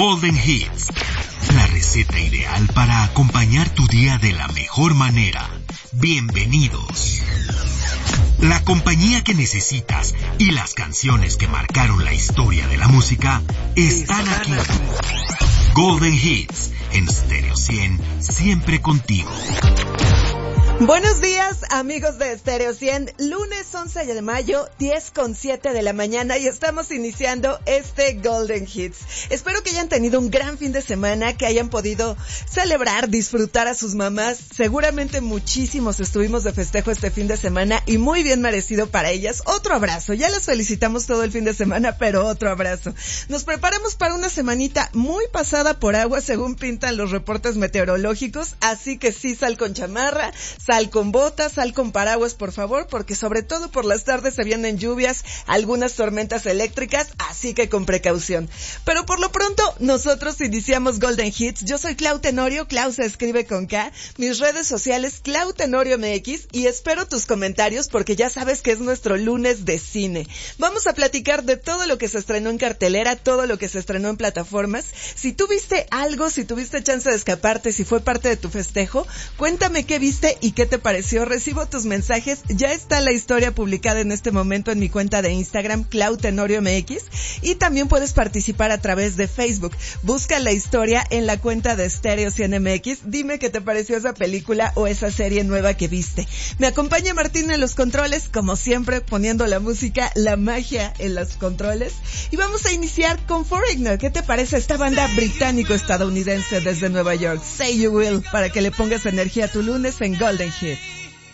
Golden Hits, la receta ideal para acompañar tu día de la mejor manera. Bienvenidos. La compañía que necesitas y las canciones que marcaron la historia de la música están aquí. Golden Hits, en Stereo 100, siempre contigo. Buenos días, amigos de Stereo 100, lunes 11 de mayo, 10:07 de la mañana y estamos iniciando este Golden Hits. Espero que hayan tenido un gran fin de semana, que hayan podido celebrar, disfrutar a sus mamás. Seguramente muchísimos estuvimos de festejo este fin de semana y muy bien merecido para ellas. Otro abrazo, ya las felicitamos todo el fin de semana, pero otro abrazo. Nos preparamos para una semanita muy pasada por agua según pintan los reportes meteorológicos, así que sí, sal con chamarra, sal con botas, sal con paraguas, por favor, porque sobre todo por las tardes se vienen lluvias, algunas tormentas eléctricas, así que con precaución. Pero por lo pronto, nosotros iniciamos Golden Hits. Yo soy Clau Tenorio, Clau se escribe con K, mis redes sociales, Clau Tenorio MX, y espero tus comentarios porque ya sabes que es nuestro lunes de cine. Vamos a platicar de todo lo que se estrenó en cartelera, todo lo que se estrenó en plataformas. Si tú viste algo, si tuviste chance de escaparte, si fue parte de tu festejo, cuéntame qué viste y qué te pareció. Recibo tus mensajes. Ya está la historia publicada en este momento en mi cuenta de Instagram, Clau Tenorio MX, y también puedes participar a través de Facebook. Busca la historia en la cuenta de Stereo 100 MX. Dime qué te pareció esa película o esa serie nueva que viste. Me acompaña Martín en los controles, como siempre, poniendo la música, la magia en los controles. Y vamos a iniciar con Foreigner. ¿Qué te parece esta banda británico-estadounidense desde Nueva York? Say You Will, para que le pongas energía a tu lunes en Golden Hits.